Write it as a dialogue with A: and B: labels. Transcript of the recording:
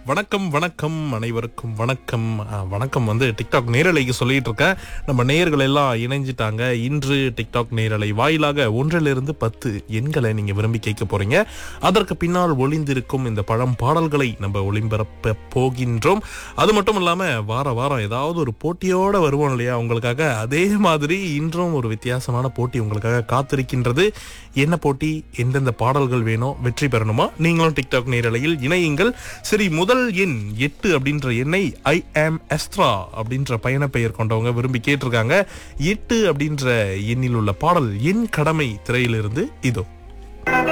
A: வணக்கம் வணக்கம் அனைவருக்கும் வணக்கம். வணக்கம் வந்து டிக்டாக் நேரலைக்கு சொல்லிட்டு இருக்கேன். நம்ம நேயர்கள் எல்லாம் இணைஞ்சிட்டாங்க. இன்று டிக்டாக் நேரலை வாயிலாக 1 to 10 எண்களை நீங்க விரும்பி கேட்க போறீங்க. அதற்கு பின்னால் ஒளிந்திருக்கும் இந்த பழம் பாடல்களை நம்ம ஒளிபரப்ப போகின்றோம். அது மட்டும் இல்லாம வாரம் ஏதாவது ஒரு போட்டியோட வருவோம் இல்லையா உங்களுக்காக. அதே மாதிரி இன்றும் ஒரு வித்தியாசமான போட்டி உங்களுக்காக காத்திருக்கின்றது. என்ன போட்டி, எந்தெந்த பாடல்கள் வேணும், வெற்றி பெறணுமா, நீங்களும் டிக்டாக் நேரலையில் இணையுங்கள். சரி, முதல் எண் 8 அப்படின்ற எண்ணை ஐ ஆம் எஸ்ட்ரா அப்படின்ற பயண பெயர் கொண்டவங்க விரும்பி கேட்டிருக்காங்க. 8 அப்படின்ற எண்ணில் உள்ள பாடல் என் கடமை திரையிலிருந்து இதோ.